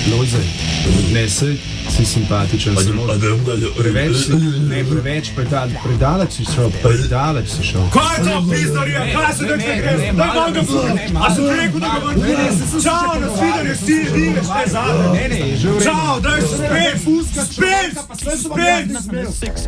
Lojze, ne, si simpatičen, samo preveč predaleč si šel. Kaj je to, pizdarija? Kaj se da kaj gre? Daj vam ga bilo! A sem ti rekel, da ga vrti? Čau, nasvidenje, si diveš, ne zate. Čau, daj se spet!